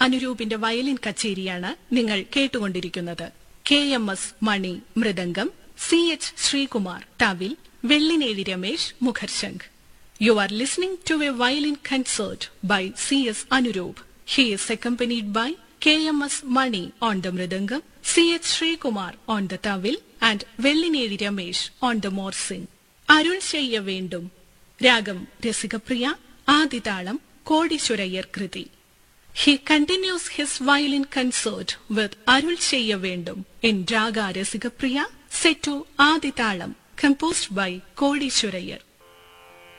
അനുരൂപിന്റെ violin കച്ചേരിയാണ് നിങ്ങൾ കേട്ടുകൊണ്ടിരിക്കുന്നത്. KMS money mridangam, CH Sreekumar thavil, Vellinezhi Ramesh മുഖർശംഖ്. You are listening to a violin concert by CS Anuroop. He is accompanied by KMS Mani on the mridangam, CH Srikumar on the tawil, and Vellineri Ramesh on the morsing. Arul Cheyya Vendum, Ragam Rasikapriya, Adithalam, Kodishwarayar Kriti. He continues his violin concert with Arul Cheyya Vendum in Raga Rasikapriya, set to Adithalam, composed by Kodishwarayar.